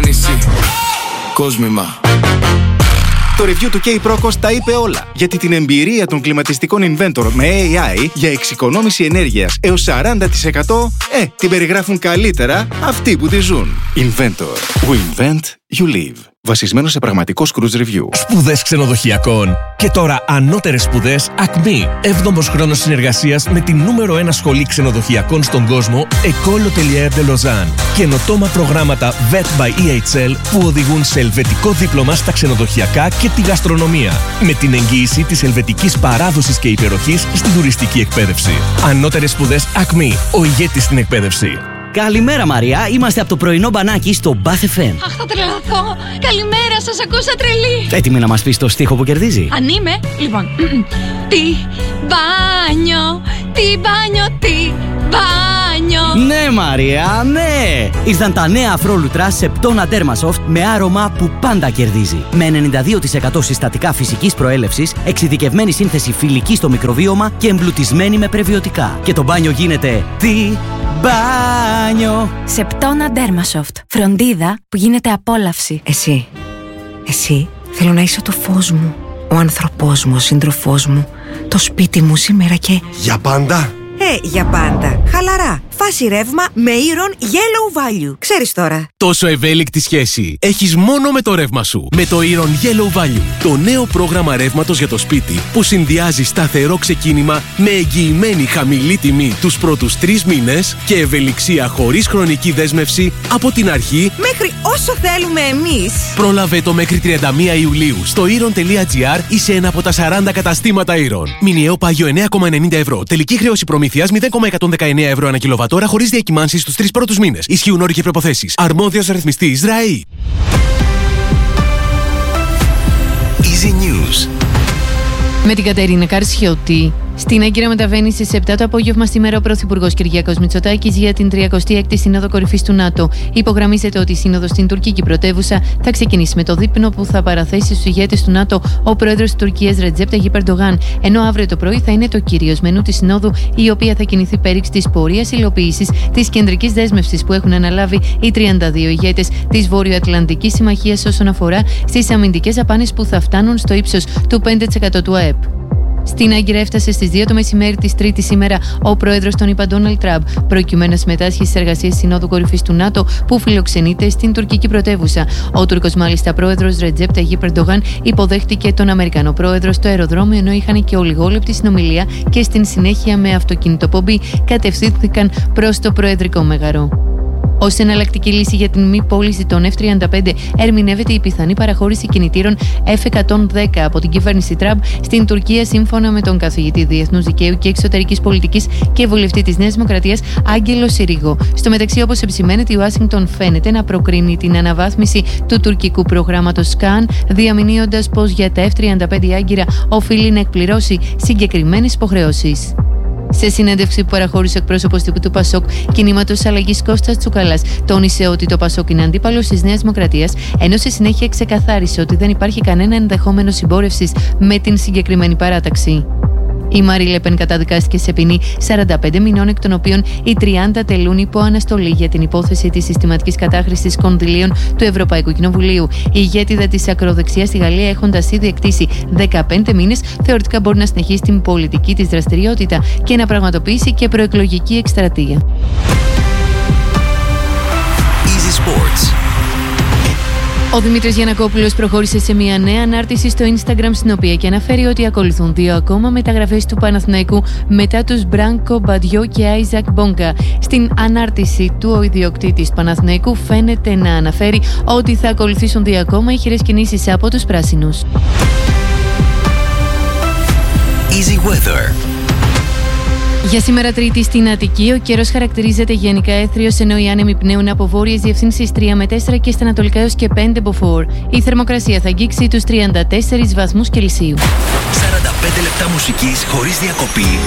εμφάνιση. Κόσμημα. Το review του K-Procos τα είπε όλα. Γιατί την εμπειρία των κλιματιστικών Inventor με AI για εξοικονόμηση ενέργειας έως 40% την περιγράφουν καλύτερα αυτοί που τη ζουν. Inventor. We invent, you live. Βασισμένο σε πραγματικό cruise review. Σπουδές ξενοδοχειακών. Και τώρα ανώτερες σπουδές Acme. 7ος χρόνος συνεργασίας με την νούμερο 1 σχολή ξενοδοχειακών στον κόσμο, École Hôtelière de Lausanne. Καινοτόμα προγράμματα VET by EHL που οδηγούν σε ελβετικό δίπλωμα στα ξενοδοχειακά και τη γαστρονομία. Με την εγγύηση της ελβετικής παράδοσης και υπεροχής στην τουριστική εκπαίδευση. Ανώτερες σπουδές Acme. Ο ηγέτης στην εκπαίδευση. Καλημέρα Μαρία, είμαστε από το πρωινό μπανάκι στο Bath FM. Αχ, θα τρελαθώ. Καλημέρα, σας ακούσα τρελή. Έτοιμη να μας πεις το στίχο που κερδίζει? Αν είμαι, λοιπόν. Τι μπάνιο, τι μπάνιο, τι μπάνιο. Ναι Μαρία, ναι. Ήρθαν τα νέα αφρόλουτρα Septona Dermasoft με άρωμα που πάντα κερδίζει. Με 92% συστατικά φυσικής προέλευσης, εξειδικευμένη σύνθεση φιλική στο μικροβίωμα και εμπλουτισμένη με πρεβιωτικά. Και το μπάνιο γίνεται τι μπάνιο. Septona Dermasoft. Φροντίδα που γίνεται απόλαυση. Εσύ θέλω να είσαι το φως μου, ο άνθρωπός μου, ο σύντροφός μου, το σπίτι μου σήμερα και... Για πάντα? Για πάντα. Χαλαρά. Φάση ρεύμα με Iron Yellow Value. Ξέρεις τώρα. Τόσο ευέλικτη σχέση έχεις μόνο με το ρεύμα σου. Με το Iron Yellow Value. Το νέο πρόγραμμα ρεύματος για το σπίτι που συνδυάζει σταθερό ξεκίνημα με εγγυημένη χαμηλή τιμή τους πρώτους 3 μήνες και ευελιξία χωρίς χρονική δέσμευση από την αρχή μέχρι όσο θέλουμε εμείς. Πρόλαβε το μέχρι 31 Ιουλίου στο iron.gr ή σε ένα από τα 40 καταστήματα Iron. Μηνιαίο πάγιο 9,90 ευρώ. Τελική χρέωση προμήθειας 0,119 ευρώ ανά κιλοβατόρα χωρίς διακυμάνσεις στους 3 πρώτους μήνες. Ισχύουν όροι και προϋποθέσεις. Αρμόδιος ρυθμιστής ΡΑΗ. Easy News. Με την Κατερίνα Καρσιώτη. Στην Άγκυρα μεταβαίνει στις 7 το απόγευμα σήμερα ο Πρωθυπουργός Κυριάκος Μητσοτάκης για την 36η Σύνοδο Κορυφής του ΝΑΤΟ. Υπογραμμίζεται ότι η Σύνοδος στην τουρκική πρωτεύουσα θα ξεκινήσει με το δείπνο που θα παραθέσει στους ηγέτες του ΝΑΤΟ ο πρόεδρος της Τουρκίας Ρετζέπ Ταγιίπ Ερντογάν. Ενώ αύριο το πρωί θα είναι το κυρίως μενού της Συνόδου, η οποία θα κινηθεί πέριξ της πορείας υλοποίησης της κεντρικής δέσμευσης που έχουν αναλάβει οι 32 ηγέτες της Βορειοατλαντικής Συμμαχίας όσον αφορά στις αμυντικές δαπάνες που θα φτάνουν στο ύψος του 5% του ΑΕΠ. Στην Άγκυρα έφτασε στις 2 το μεσημέρι της Τρίτης σήμερα ο πρόεδρος των ΗΠΑ Ντόναλντ Τραμπ, προκειμένου να συμμετάσχει στις εργασίες Συνόδου Κορυφής του ΝΑΤΟ που φιλοξενείται στην τουρκική πρωτεύουσα. Ο Τούρκος μάλιστα πρόεδρος Ρετζέπ Ταγιίπ Ερντογάν υποδέχτηκε τον Αμερικανό πρόεδρο στο αεροδρόμιο, ενώ είχαν και ολιγόλεπτη συνομιλία και στην συνέχεια με αυτοκινητοπομπή κατευθύνθηκαν προς το προεδρικό μέγαρο. Ως εναλλακτική λύση για την μη πώληση των F-35 ερμηνεύεται η πιθανή παραχώρηση κινητήρων F-110 από την κυβέρνηση Τραμπ στην Τουρκία, σύμφωνα με τον καθηγητή Διεθνούς Δικαίου και Εξωτερικής Πολιτικής και βουλευτή της Νέας Δημοκρατίας Άγγελο Συρίγο. Στο μεταξύ, όπως επισημαίνεται, η Ουάσιγκτον φαίνεται να προκρίνει την αναβάθμιση του τουρκικού προγράμματος ΣΚΑΝ, διαμηνύοντας πως για τα F-35 η Άγκυρα οφείλει να εκπληρώσει συγκεκριμένες υποχρεώσεις. Σε συνέντευξη που παραχώρησε ο εκπρόσωπος του ΠΑΣΟΚ Κινήματος Αλλαγής Κώστας Τσουκαλάς, τόνισε ότι το ΠΑΣΟΚ είναι αντίπαλος της Νέας Δημοκρατίας, ενώ στη συνέχεια ξεκαθάρισε ότι δεν υπάρχει κανένα ενδεχόμενο συμπόρευσης με την συγκεκριμένη παράταξη. Η Μαρή Λεπέν καταδικάστηκε σε ποινή 45 μηνών, εκ των οποίων οι 30 τελούν υπό αναστολή για την υπόθεση της συστηματικής κατάχρησης κονδυλίων του Ευρωπαϊκού Κοινοβουλίου. Η ηγέτιδα της ακροδεξιάς στη Γαλλία, έχοντας ήδη εκτίσει 15 μήνες, θεωρητικά μπορεί να συνεχίσει την πολιτική της δραστηριότητα και να πραγματοποιήσει και προεκλογική εκστρατεία. Easy Sports. Ο Δημήτρης Γιαννακόπουλος προχώρησε σε μια νέα ανάρτηση στο Instagram, στην οποία και αναφέρει ότι ακολουθούν 2 ακόμα μεταγραφές του Παναθηναϊκού μετά τους Μπράνκο Μπαντιό και Άιζακ Μπόγκα. Στην ανάρτηση του, ο ιδιοκτήτης Παναθηναϊκού φαίνεται να αναφέρει ότι θα ακολουθήσουν 2 ακόμα ηχηρές κινήσεις από τους πράσινους. Easy Weather. Για σήμερα Τρίτη στην Αττική, ο καιρός χαρακτηρίζεται γενικά έθριος, ενώ οι άνεμοι πνέουν από βόρειες διευθύνσεις 3 με 4 και στα ανατολικά έως και 5 μποφόρ. Η θερμοκρασία θα αγγίξει τους 34 βαθμούς Κελσίου. 45 λεπτά μουσικής χωρίς διακοπή